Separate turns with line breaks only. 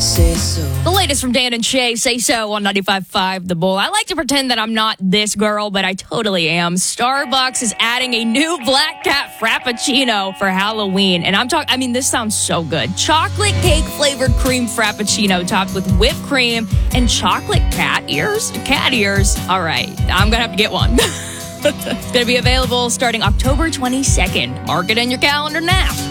Say so.
The latest from Dan and Shay, Say So on 95.5 The Bull. I like to pretend that I'm not this girl, but I totally am. Starbucks is adding a new Black Cat Frappuccino for Halloween. And this sounds so good. Chocolate cake flavored cream Frappuccino topped with whipped cream and chocolate cat ears. Cat ears. All right, I'm going to have to get one. It's going to be available starting October 22nd. Mark it in your calendar now.